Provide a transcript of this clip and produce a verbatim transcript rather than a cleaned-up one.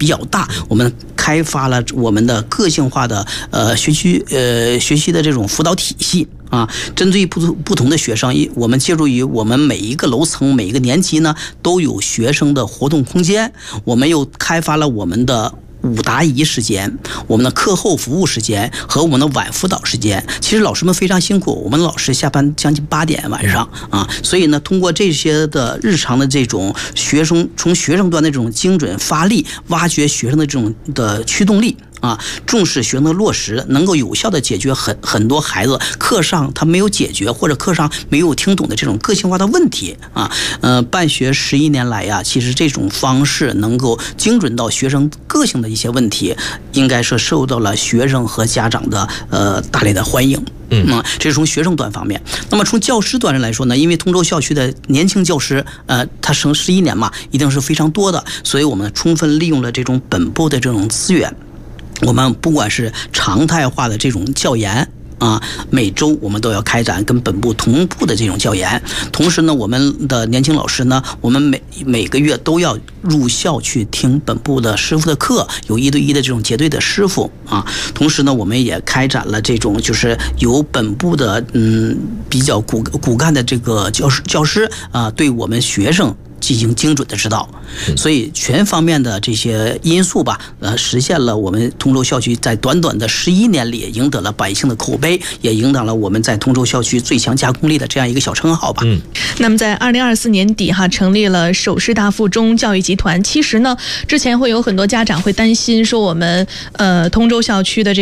比较大，我们开发了我们的个性化的呃学习呃学习的这种辅导体系啊，针对不同不同的学生，我们借助于我们每一个楼层每一个年级呢都有学生的活动空间，我们又开发了我们的午答疑时间，我们的课后服务时间和我们的晚辅导时间。其实老师们非常辛苦，我们老师下班将近八点晚上啊，所以呢，通过这些的日常的这种学生从学生端的这种精准发力，挖掘学生的这种的驱动力。啊，重视学生的落实，能够有效的解决很很多孩子课上他没有解决或者课上没有听懂的这种个性化的问题啊。呃，办学十一年来呀，其实这种方式能够精准到学生个性的一些问题，应该是受到了学生和家长的呃大力的欢迎。嗯，这是从学生端方面。那么从教师端上来说呢，因为通州校区的年轻教师，呃，他升十一年嘛，一定是非常多的，所以我们充分利用了这种本部的这种资源。我们不管是常态化的这种教研啊，每周我们都要开展跟本部同步的这种教研。同时呢，我们的年轻老师呢，我们每每个月都要入校去听本部的师傅的课，有一对一的这种结对的师傅啊。同时呢，我们也开展了这种就是由本部的嗯比较骨骨干的这个教师教师啊，对我们学生进行精准的指导，所以全方面的这些因素吧，呃，实现了我们通州校区在短短的十一年里赢得了百姓的口碑，也赢得了我们在通州校区最强加工力的这样一个小称号吧。 嗯，那么在二零二四年底哈，成立了首师大附中教育集团。其实呢，之前会有很多家长会担心说，我们呃通州校区的这